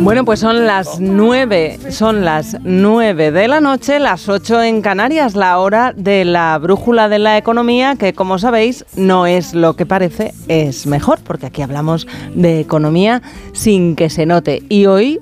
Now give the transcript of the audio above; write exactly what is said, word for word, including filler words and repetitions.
Bueno, pues son las nueve, son las nueve de la noche, las ocho en Canarias, la hora de la brújula de la economía, que como sabéis no es lo que parece, es mejor, porque aquí hablamos de economía sin que se note. Y hoy